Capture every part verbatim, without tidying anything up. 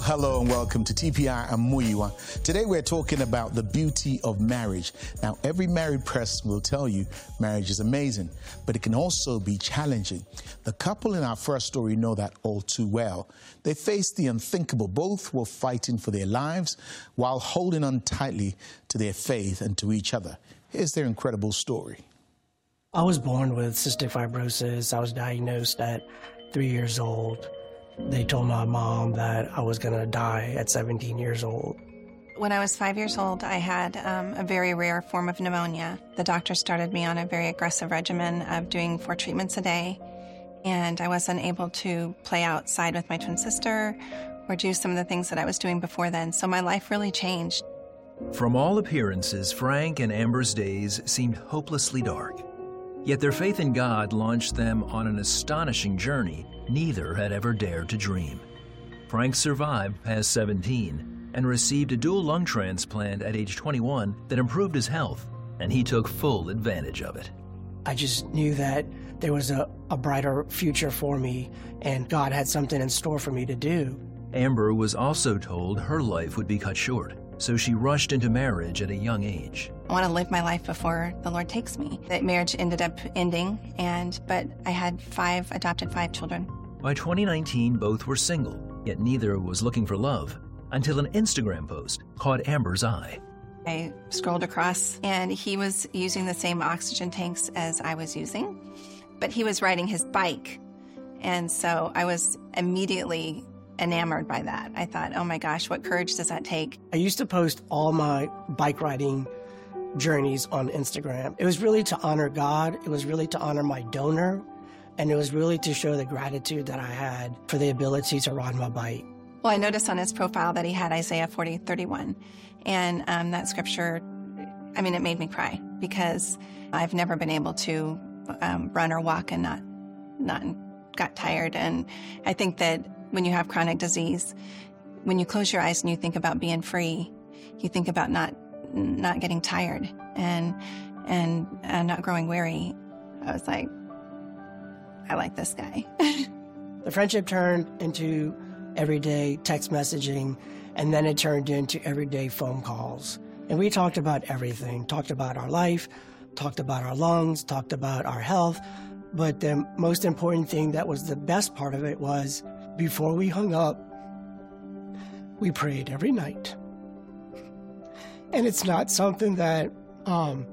hello and welcome to T P I and Muyiwa. Today we're talking about the beauty of marriage. Now, every married person will tell you marriage is amazing, but it can also be challenging. The couple in our first story know that all too well. They faced the unthinkable. Both were fighting for their lives while holding on tightly to their faith and to each other. Here's their incredible story. I was born with cystic fibrosis. I was diagnosed at three years old. They told my mom that I was going to die at seventeen years old. When I was five years old, I had um, a very rare form of pneumonia. The doctor started me on a very aggressive regimen of doing four treatments a day, and I wasn't able to play outside with my twin sister or do some of the things that I was doing before then, so my life really changed. From all appearances, Frank and Amber's days seemed hopelessly dark. Yet their faith in God launched them on an astonishing journey neither had ever dared to dream. Frank survived past seventeen and received a dual lung transplant at age twenty-one that improved his health, and he took full advantage of it. I just knew that there was a, a brighter future for me, and God had something in store for me to do. Amber was also told her life would be cut short, so she rushed into marriage at a young age. I want to live my life before the Lord takes me. That marriage ended up ending, and but I had five, adopted five children. By twenty nineteen, both were single, yet neither was looking for love until an Instagram post caught Amber's eye. I scrolled across, and he was using the same oxygen tanks as I was using, but he was riding his bike, and so I was immediately enamored by that. I thought, oh my gosh, what courage does that take? I used to post all my bike riding journeys on Instagram. It was really to honor God. It was really to honor my donor. And it was really to show the gratitude that I had for the ability to ride my bike. Well, I noticed on his profile that he had Isaiah forty thirty-one. And um, that scripture, I mean, it made me cry because I've never been able to um, run or walk and not, not got tired. And I think that when you have chronic disease, when you close your eyes and you think about being free, you think about not not getting tired and and uh, not growing weary. I was like, I like this guy. The friendship turned into everyday text messaging, and then it turned into everyday phone calls. And we talked about everything, talked about our life, talked about our lungs, talked about our health. But the most important thing that was the best part of it was before we hung up, we prayed every night. And it's not something that um,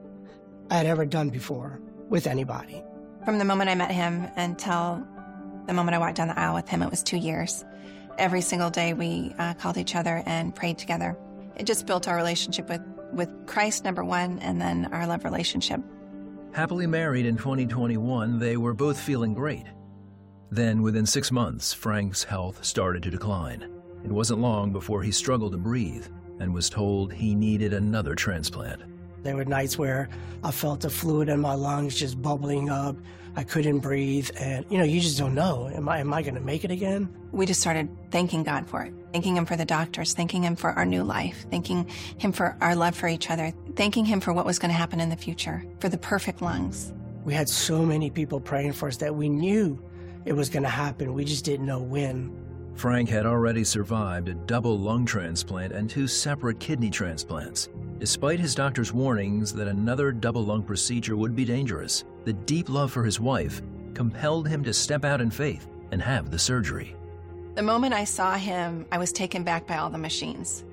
I had ever done before with anybody. From the moment I met him until the moment I walked down the aisle with him, it was two years. Every single day we uh, called each other and prayed together. It just built our relationship with, with Christ, number one, and then our love relationship. Happily married in twenty twenty-one, they were both feeling great. Then, within six months, Frank's health started to decline. It wasn't long before he struggled to breathe and was told he needed another transplant. There were nights where I felt the fluid in my lungs just bubbling up. I couldn't breathe, and you know, you just don't know. Am I, am I going to make it again? We just started thanking God for it, thanking him for the doctors, thanking him for our new life, thanking him for our love for each other, thanking him for what was going to happen in the future, for the perfect lungs. We had so many people praying for us that we knew it was going to happen. We just didn't know when. Frank had already survived a double lung transplant and two separate kidney transplants. Despite his doctor's warnings that another double lung procedure would be dangerous, the deep love for his wife compelled him to step out in faith and have the surgery. The moment I saw him, I was taken back by all the machines.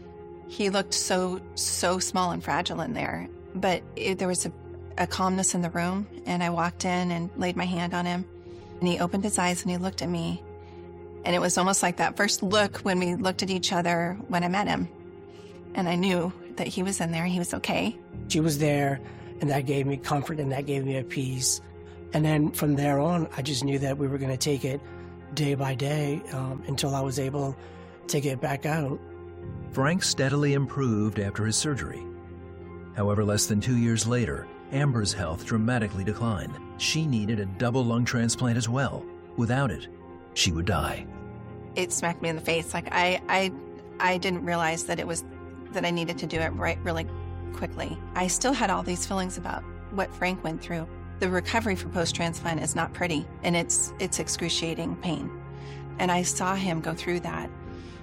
He looked so, so small and fragile in there, but it, there was a, a calmness in the room, and I walked in and laid my hand on him, and he opened his eyes and he looked at me. And it was almost like that first look when we looked at each other when I met him. And I knew that he was in there, he was okay. She was there, and that gave me comfort, and that gave me a peace. And then from there on, I just knew that we were going to take it day by day um, until I was able to get back out. Frank steadily improved after his surgery. However, less than two years later, Amber's health dramatically declined. She needed a double lung transplant as well. Without it, she would die. It smacked me in the face. Like I, I, I didn't realize that it was that I needed to do it right really quickly. I still had all these feelings about what Frank went through. The recovery for post-transplant is not pretty, and it's it's excruciating pain. And I saw him go through that.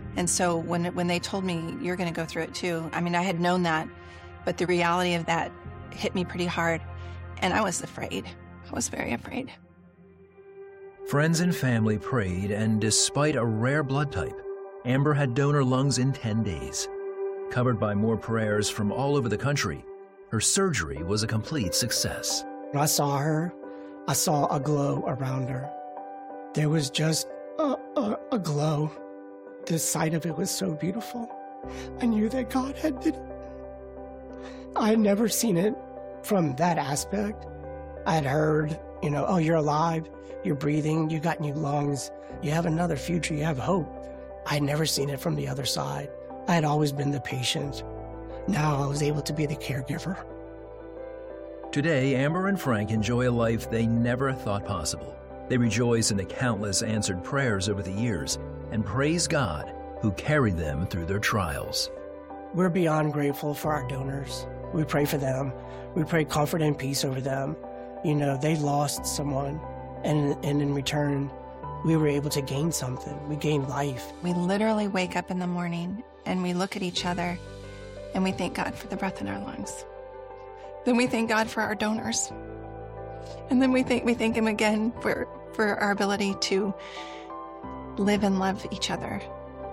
And so when when they told me, you're going to go through it too, I mean, I had known that, but the reality of that hit me pretty hard. And I was afraid. I was very afraid. Friends and family prayed, and despite a rare blood type, Amber had donor lungs in ten days. Covered by more prayers from all over the country, her surgery was a complete success. When I saw her, I saw a glow around her. There was just a, a, a glow. The sight of it was so beautiful. I knew that God had did it. I had never seen it from that aspect. I had heard, you know, oh, you're alive, you're breathing, you got new lungs, you have another future, you have hope. I had never seen it from the other side. I had always been the patient. Now I was able to be the caregiver. Today, Amber and Frank enjoy a life they never thought possible. They rejoice in the countless answered prayers over the years and praise God who carried them through their trials. We're beyond grateful for our donors. We pray for them. We pray comfort and peace over them. You know, they lost someone, and, and in return, we were able to gain something. We gained life. We literally wake up in the morning and we look at each other and we thank God for the breath in our lungs. Then we thank God for our donors. And then we thank, we thank Him again for, for our ability to live and love each other.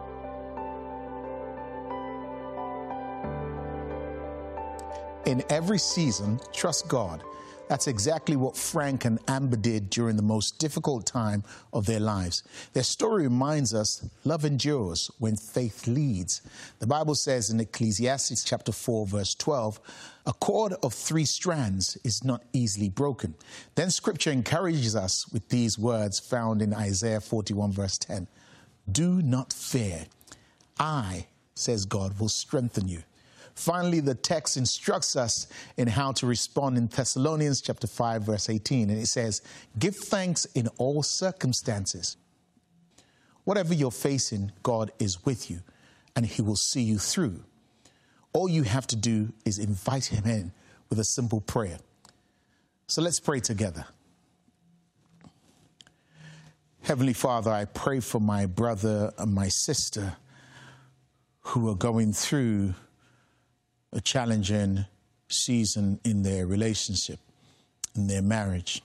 In every season, trust God. That's exactly what Frank and Amber did during the most difficult time of their lives. Their story reminds us love endures when faith leads. The Bible says in Ecclesiastes chapter four, verse twelve, a cord of three strands is not easily broken. Then Scripture encourages us with these words found in Isaiah forty-one, verse ten. Do not fear. I, says God, will strengthen you. Finally, the text instructs us in how to respond in Thessalonians chapter five, verse eighteen. And it says, give thanks in all circumstances. Whatever you're facing, God is with you and He will see you through. All you have to do is invite Him in with a simple prayer. So let's pray together. Heavenly Father, I pray for my brother and my sister who are going through a challenging season in their relationship, in their marriage.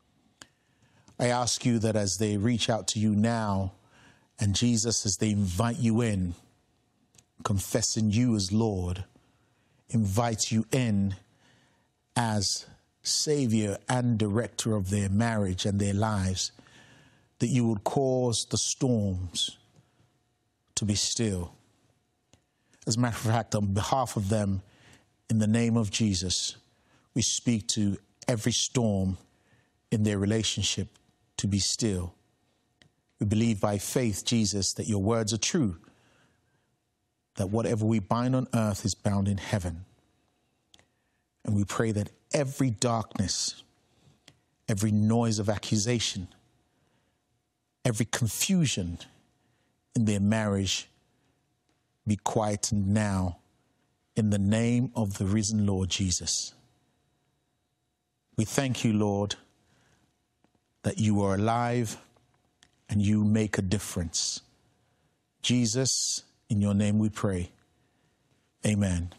I ask you that as they reach out to you now, and Jesus, as they invite you in, confessing you as Lord, invite you in as Savior and Director of their marriage and their lives, that you would cause the storms to be still. As a matter of fact, on behalf of them, in the name of Jesus, we speak to every storm in their relationship to be still. We believe by faith, Jesus, that your words are true, that whatever we bind on earth is bound in heaven. And we pray that every darkness, every noise of accusation, every confusion in their marriage be quietened now in the name of the risen Lord Jesus. We thank you, Lord, that you are alive and you make a difference. Jesus, in your name we pray. Amen.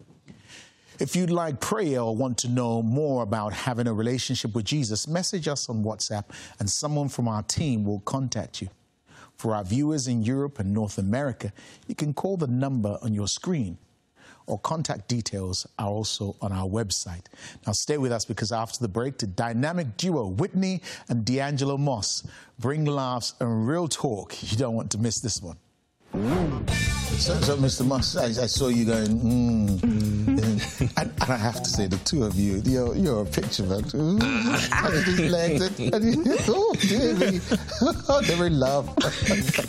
If you'd like prayer or want to know more about having a relationship with Jesus, message us on WhatsApp and someone from our team will contact you. For our viewers in Europe and North America, you can call the number on your screen, or contact details are also on our website. Now stay with us, because after the break, the dynamic duo Whitney and D'Angelo Moss bring laughs and real talk. You don't want to miss this one. So, so Mister Moss, I, I saw you going, mm. and, and I have to say, the two of you, you're, you're a picture of it. Ooh, I just legs, and, and, oh, dear me. Oh, they're in love.